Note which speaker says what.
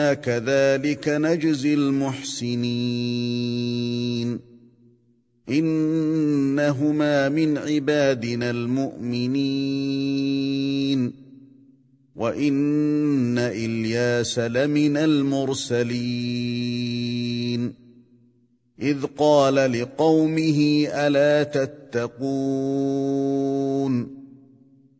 Speaker 1: كذلك نجزي المحسنين إنهما من عبادنا المؤمنين وإن إلياس لمن المرسلين إذ قال لقومه ألا تتقون